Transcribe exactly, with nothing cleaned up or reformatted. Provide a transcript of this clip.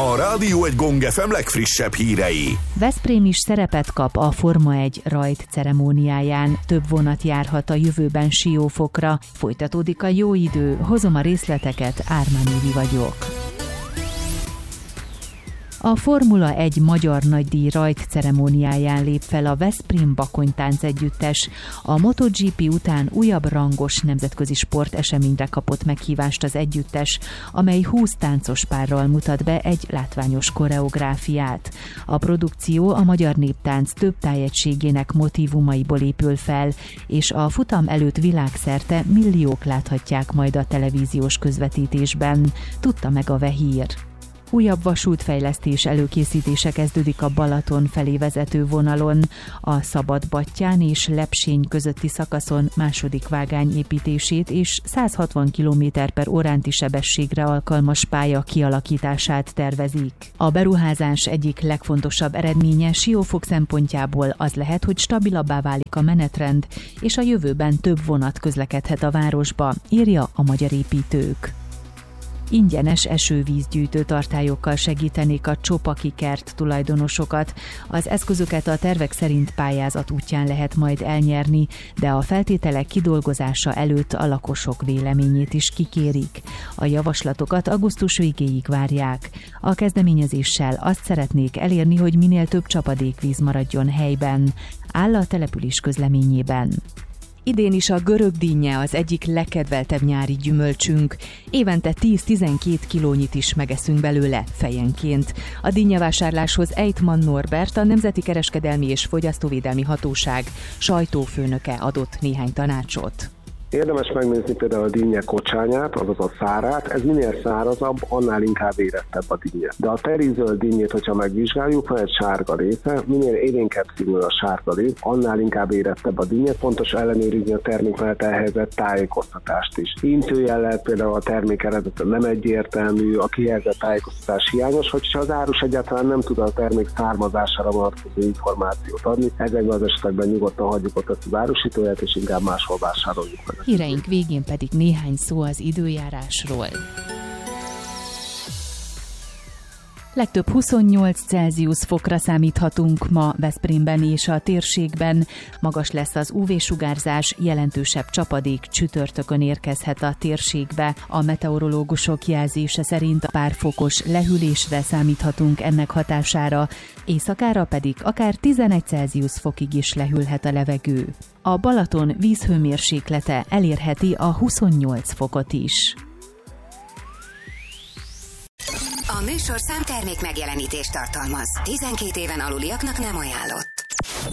a Rádió egy Gong ef em legfrissebb hírei. Veszprém is szerepet kap a Forma egy rajt ceremóniáján. Több vonat járhat a jövőben Siófokra. Folytatódik a jó idő, hozom a részleteket, Ármán Évi vagyok. A Formula egy magyar nagydíj rajt ceremóniáján lép fel a Veszprém Bakonytánc együttes. A MotoGP után újabb rangos nemzetközi sporteseményre kapott meghívást az együttes, amely húsz táncos párral mutat be egy látványos koreográfiát. A produkció a magyar néptánc több tájegységének motívumaiból épül fel, és a futam előtt világszerte milliók láthatják majd a televíziós közvetítésben, tudta meg a Vehír. Újabb vasútfejlesztés előkészítése kezdődik a Balaton felé vezető vonalon. A Szabadbattyán és Lepsény közötti szakaszon második vágány építését és száz hatvan kilométer per óránti sebességre alkalmas pálya kialakítását tervezik. A beruházás egyik legfontosabb eredménye Siófok szempontjából az lehet, hogy stabilabbá válik a menetrend, és a jövőben több vonat közlekedhet a városba, írja a Magyar Építők. Ingyenes esővízgyűjtő tartályokkal segítenék a Csopaki kert tulajdonosokat. Az eszközöket a tervek szerint pályázat útján lehet majd elnyerni, de a feltételek kidolgozása előtt a lakosok véleményét is kikérik. A javaslatokat augusztus végéig várják. A kezdeményezéssel azt szeretnék elérni, hogy minél több csapadékvíz maradjon helyben, áll a település közleményében. Idén is a görög dinnye az egyik legkedveltebb nyári gyümölcsünk. Évente tíz-tizenkét kilónyit is megeszünk belőle fejenként. A dinnyevásárláshoz Ejtman Norbert, a Nemzeti Kereskedelmi és Fogyasztóvédelmi Hatóság sajtófőnöke adott néhány tanácsot. Érdemes megnézni például a dinnye kocsányát, azaz a szárát, ez minél szárazabb, annál inkább érettebb a dinnye. De a terizöld dinnyét, hogyha megvizsgáljuk, van egy sárga része, minél élénkebb színű a sárga rész, annál inkább érettebb a dinnye, fontos ellenőrizni a termék mellett elhelyezett tájékoztatást is. Intőjel lehet például a termék eredete nem egyértelmű, a kihelyezett tájékoztatás hiányos, hogyha az árus egyáltalán nem tud a termék származására vonatkozó információt adni, ezekben az esetekben nyugodtan hagyjuk ott ezt az árusítóját, és inkább máshol vásároljuk meg. Híreink végén pedig néhány szó az időjárásról. Legtöbb huszonnyolc Celsius fokra számíthatunk ma Veszprémben és a térségben. Magas lesz az ú vé-sugárzás, jelentősebb csapadék csütörtökön érkezhet a térségbe. A meteorológusok jelzése szerint pár fokos lehűlésre számíthatunk ennek hatására, éjszakára pedig akár tizenegy Celsius fokig is lehűlhet a levegő. A Balaton vízhőmérséklete elérheti a huszonnyolc fokot is. A műsorszám termék megjelenítést tartalmaz. tizenkét éven aluliaknak nem ajánlott.